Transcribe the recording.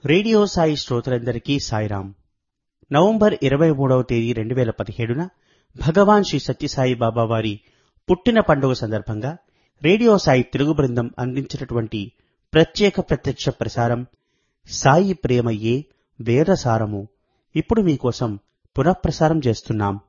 Radio Sai శ్రోతలందరికీ Sairam. November 23వ తేదీ 2017న భగవాన్ శ్రీ సత్యసాయి బాబా వారి పుట్టిన పండుగ సందర్భంగా రేడియో సాయి తెలుగు బృందం అందించినటువంటి ప్రత్యేక ప్రత్యక్ష ప్రసారం సాయి ప్రేమయ్యే వేదసారము ఇప్పుడు మీకోసం పునఃప్రసారం చేస్తున్నాం.